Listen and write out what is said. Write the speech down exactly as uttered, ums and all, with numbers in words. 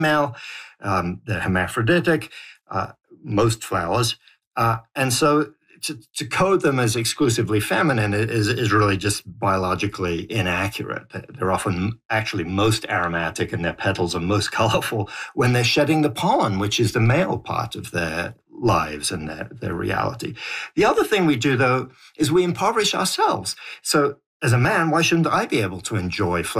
female. Um, they're hermaphroditic, uh, most flowers. Uh, and so to, to code them as exclusively feminine is, is really just biologically inaccurate. They're often actually most aromatic and their petals are most colorful when they're shedding the pollen, which is the male part of their lives and their, their reality. The other thing we do, though, is we impoverish ourselves. So as a man, why shouldn't I be able to enjoy flowers?